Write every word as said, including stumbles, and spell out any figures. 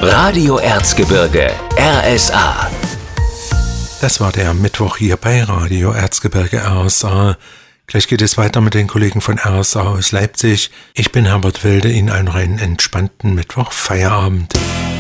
Radio Erzgebirge, R S A. Das war der Mittwoch hier bei Radio Erzgebirge R S A. Gleich geht es weiter mit den Kollegen von R S A aus Leipzig. Ich bin Herbert Wilde, Ihnen einen rein entspannten Mittwoch Feierabend.